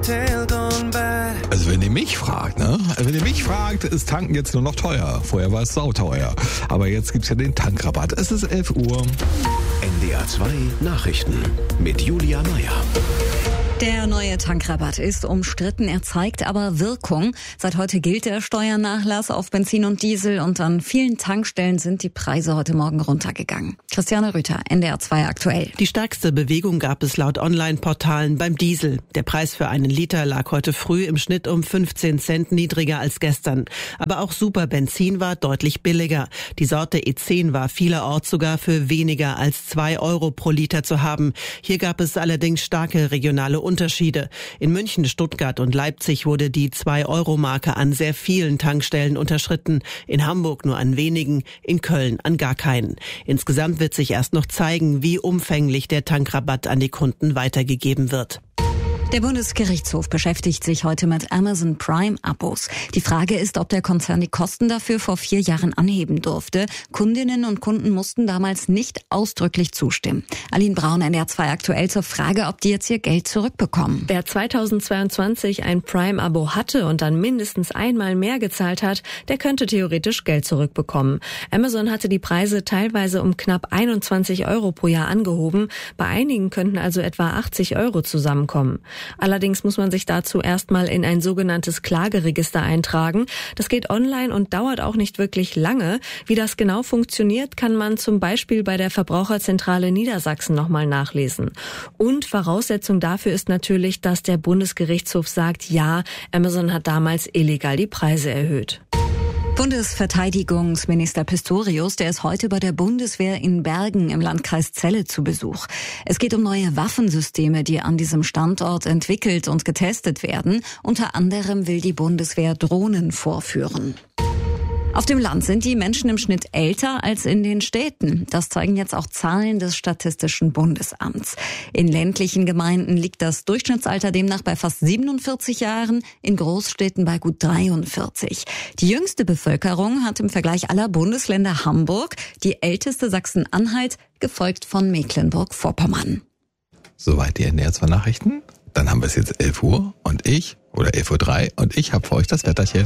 Also wenn ihr mich fragt, ist Tanken jetzt nur noch teuer. Vorher war es sauteuer. Aber jetzt gibt's ja den Tankrabatt. Es ist 11 Uhr. NDR 2 Nachrichten mit Julia Meyer. Der neue Tankrabatt ist umstritten, er zeigt aber Wirkung. Seit heute gilt der Steuernachlass auf Benzin und Diesel und an vielen Tankstellen sind die Preise heute Morgen runtergegangen. Christiane Rüther, NDR 2 aktuell. Die stärkste Bewegung gab es laut Online-Portalen beim Diesel. Der Preis für einen Liter lag heute früh im Schnitt um 15 Cent niedriger als gestern. Aber auch Superbenzin war deutlich billiger. Die Sorte E10 war vielerorts sogar für weniger als 2 Euro pro Liter zu haben. Hier gab es allerdings starke regionale Unterschiede. In München, Stuttgart und Leipzig wurde die 2-Euro-Marke an sehr vielen Tankstellen unterschritten. In Hamburg nur an wenigen, in Köln an gar keinen. Insgesamt wird sich erst noch zeigen, wie umfänglich der Tankrabatt an die Kunden weitergegeben wird. Der Bundesgerichtshof beschäftigt sich heute mit Amazon Prime-Abos. Die Frage ist, ob der Konzern die Kosten dafür vor 4 Jahren anheben durfte. Kundinnen und Kunden mussten damals nicht ausdrücklich zustimmen. Aline Braun, NDR 2 aktuell zur Frage, ob die jetzt ihr Geld zurückbekommen. Wer 2022 ein Prime-Abo hatte und dann mindestens einmal mehr gezahlt hat, der könnte theoretisch Geld zurückbekommen. Amazon hatte die Preise teilweise um knapp 21 Euro pro Jahr angehoben. Bei einigen könnten also etwa 80 Euro zusammenkommen. Allerdings muss man sich dazu erstmal in ein sogenanntes Klageregister eintragen. Das geht online und dauert auch nicht wirklich lange. Wie das genau funktioniert, kann man zum Beispiel bei der Verbraucherzentrale Niedersachsen nochmal nachlesen. Und Voraussetzung dafür ist natürlich, dass der Bundesgerichtshof sagt, ja, Amazon hat damals illegal die Preise erhöht. Bundesverteidigungsminister Pistorius, der ist heute bei der Bundeswehr in Bergen im Landkreis Celle zu Besuch. Es geht um neue Waffensysteme, die an diesem Standort entwickelt und getestet werden. Unter anderem will die Bundeswehr Drohnen vorführen. Auf dem Land sind die Menschen im Schnitt älter als in den Städten. Das zeigen jetzt auch Zahlen des Statistischen Bundesamts. In ländlichen Gemeinden liegt das Durchschnittsalter demnach bei fast 47 Jahren, in Großstädten bei gut 43. Die jüngste Bevölkerung hat im Vergleich aller Bundesländer Hamburg, die älteste Sachsen-Anhalt, gefolgt von Mecklenburg-Vorpommern. Soweit die NDR 2 Nachrichten. Dann haben wir es jetzt 11 Uhr und ich, oder 11.03 Uhr und ich habe für euch das Wetterchen.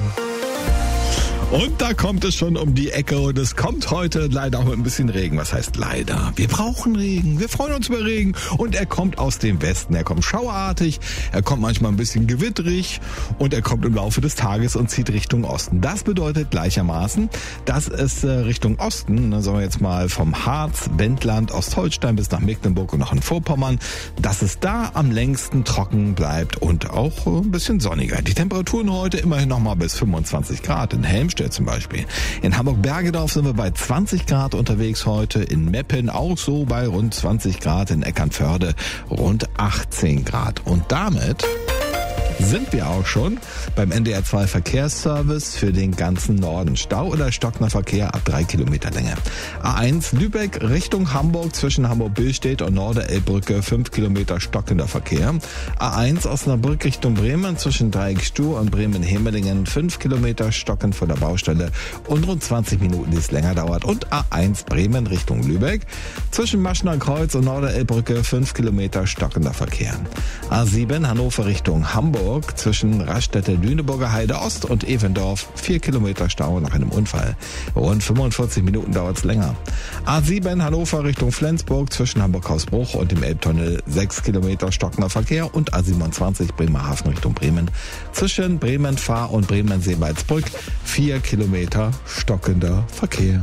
Und da kommt es schon um die Ecke und es kommt heute leider auch mit ein bisschen Regen. Was heißt leider? Wir brauchen Regen, wir freuen uns über Regen und er kommt aus dem Westen. Er kommt schauerartig, er kommt manchmal ein bisschen gewitterig und er kommt im Laufe des Tages und zieht Richtung Osten. Das bedeutet gleichermaßen, dass es Richtung Osten, sagen wir jetzt mal vom Harz, Wendland, Ostholstein bis nach Mecklenburg und noch in Vorpommern, dass es da am längsten trocken bleibt und auch ein bisschen sonniger. Die Temperaturen heute immerhin noch mal bis 25 Grad in Helmstedt zum Beispiel. In Hamburg-Bergedorf sind wir bei 20 Grad unterwegs heute, in Meppen auch so bei rund 20 Grad, in Eckernförde rund 18 Grad. Und damit sind wir auch schon beim NDR 2 Verkehrsservice für den ganzen Norden. Stau oder stockender Verkehr ab 3 Kilometer Länge. A1 Lübeck Richtung Hamburg zwischen Hamburg-Billstedt und Norderelbbrücke 5 Kilometer stockender Verkehr. A1 Osnabrück Richtung Bremen zwischen Dreieckstuhl und Bremen-Hemelingen 5 Kilometer stockend vor der Baustelle und rund 20 Minuten, die es länger dauert. Und A1 Bremen Richtung Lübeck zwischen Maschner Kreuz und Norderelbbrücke 5 Kilometer stockender Verkehr. A7 Hannover Richtung Hamburg zwischen Raststätte Lüneburger Heide Ost und Evendorf 4 Kilometer Stau nach einem Unfall. Rund 45 Minuten dauert es länger. A7 Hannover Richtung Flensburg zwischen Hamburg-Hausbruch und dem Elbtunnel 6 Kilometer stockender Verkehr und A27 Bremerhaven Richtung Bremen zwischen Bremen-Fahr und Bremen-Seebaldsbrück 4 Kilometer stockender Verkehr.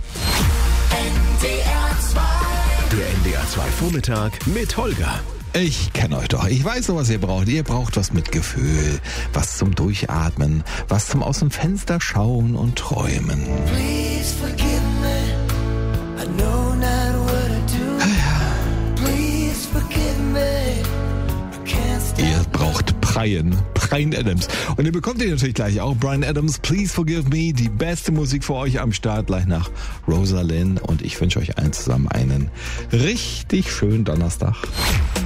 Der NDR 2 Vormittag mit Holger. Ich kenne euch doch. Ich weiß doch, was ihr braucht. Ihr braucht was mit Gefühl, was zum Durchatmen, was zum aus dem Fenster schauen und träumen. Please forgive me. I know not what I do. Please forgive me. I can't stop. Ihr braucht Brian Adams. Und ihr bekommt ihr natürlich gleich auch. Brian Adams, Please Forgive Me. Die beste Musik für euch am Start, gleich nach Rosalind. Und ich wünsche euch allen zusammen einen richtig schönen Donnerstag.